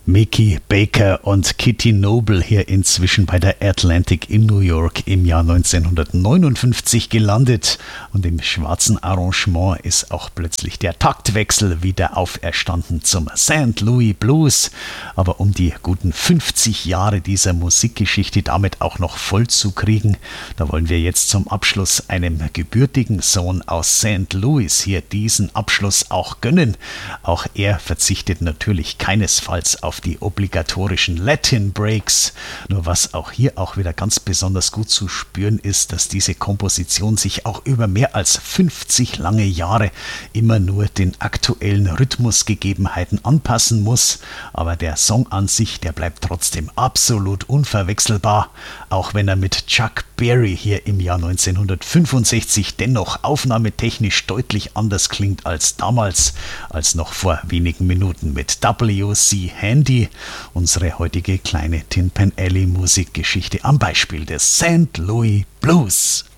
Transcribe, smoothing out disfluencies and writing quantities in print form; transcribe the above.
Mickey Baker und Kitty Noble hier inzwischen bei der Atlantic in New York im Jahr 1959 gelandet. Und im schwarzen Arrangement ist auch plötzlich der Taktwechsel wieder auferstanden zum St. Louis Blues. Aber um die guten 50 Jahre dieser Musikgeschichte damit auch noch voll zu kriegen, da wollen wir jetzt zum Abschluss einem gebürtigen Sohn aus St. Louis hier diesen Abschluss auch gönnen. Auch er verzichtet natürlich keinesfalls auf die obligatorischen Latin Breaks. Nur was auch hier auch wieder ganz besonders gut zu spüren ist, dass diese Komposition sich auch über mehr als 50 lange Jahre immer nur den aktuellen Rhythmusgegebenheiten anpassen muss. Aber der Song an sich, der bleibt trotzdem absolut unverwechselbar, auch wenn er mit Chuck Berry hier im Jahr 1965 dennoch aufnahmetechnisch deutlich anders klingt als damals, als noch vor wenigen Minuten mit W.C. Handy. Unsere heutige kleine Tin Pan Alley Musikgeschichte am Beispiel des St. Louis Blues.